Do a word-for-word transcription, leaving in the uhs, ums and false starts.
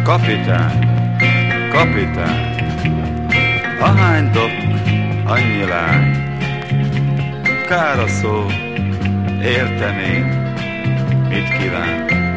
Kapitány, kapitány, ahány dokk, annyi lány. Kár a szó, értenénk, mit kíván.